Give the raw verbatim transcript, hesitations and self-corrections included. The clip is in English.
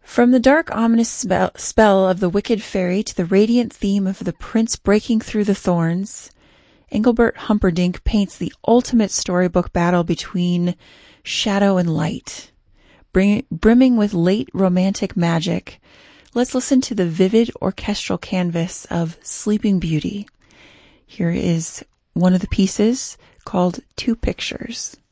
From the dark, ominous spell, spell of the wicked fairy to the radiant theme of the prince breaking through the thorns, Engelbert Humperdinck paints the ultimate storybook battle between shadow and light. Bring, brimming with late romantic magic, let's listen to the vivid orchestral canvas of Sleeping Beauty. Here is one of the pieces called Two Pictures.